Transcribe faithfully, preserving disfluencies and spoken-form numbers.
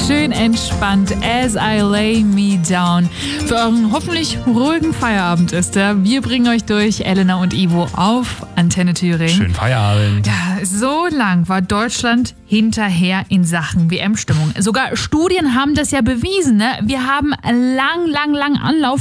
schön entspannt. As I Lay Me Down. Für euren hoffentlich ruhigen Feierabend ist er. Wir bringen euch durch, Elena und Ivo, auf Antenne Thüringen. Schönen Feierabend. Ja, so lang war Deutschland hinterher in Sachen W M-Stimmung. Sogar Studien haben das ja bewiesen. Ne? Wir haben lang, lang, lang Anlauf